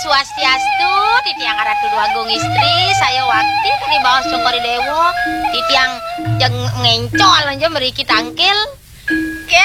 Swastiastu, titiang Ratu Agung istri, saya wakti di bawah Cokori Dewo, titiang jeng ngencol aja meriki tangkil.